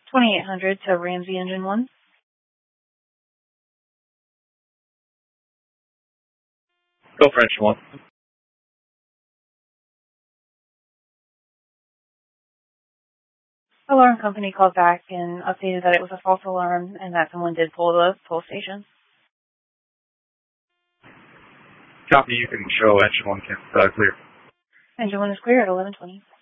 2800 to Ramsey Engine 1. Go for Engine 1. Alarm company called back and updated that it was a false alarm and that someone did pull the pull station. Copy, you can show Engine 1 clear. Engine 1 is clear at 11:20.